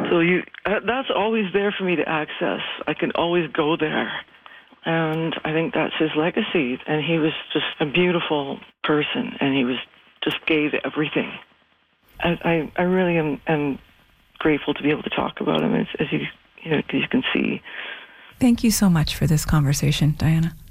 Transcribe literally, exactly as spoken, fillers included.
So you, uh, that's always there for me to access. I can always go there. And I think that's his legacy. And he was just a beautiful person, and he was just gave everything. I, I, I really am, am grateful to be able to talk about him, as, as you, you know, as you can see. Thank you so much for this conversation, Diana.